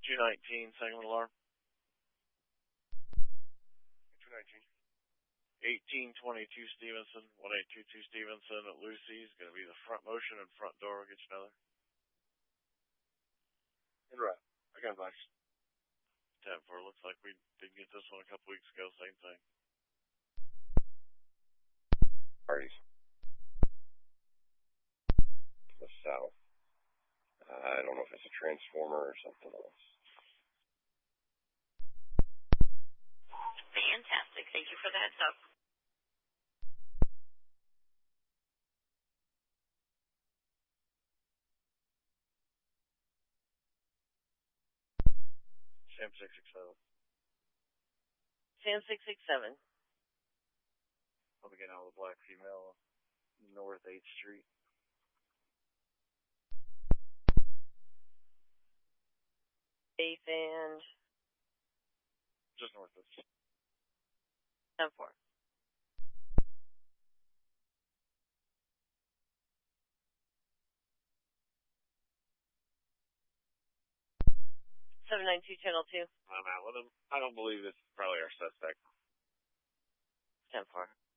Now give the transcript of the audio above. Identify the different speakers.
Speaker 1: 219, second alarm.
Speaker 2: 219.
Speaker 1: 1822 Stevenson, 1822 Stevenson at Lucy's. Going to be the front motion and front door. We'll get you another.
Speaker 2: In route. I got advice.
Speaker 1: 10-4. Looks like we did get this one a couple weeks ago. Same thing.
Speaker 2: Parties. To the south. I don't know if it's a transformer or something else.
Speaker 3: Fantastic. Thank you for the heads up.
Speaker 1: Sam 667.
Speaker 3: Sam 667.
Speaker 1: I'll be getting out of the black female, North 8th Street.
Speaker 3: Eighth and
Speaker 1: Just north of
Speaker 3: 10-4. Seven 9-2 channel 2.
Speaker 1: I'm out with him. I don't believe this is probably our suspect.
Speaker 3: 10-4.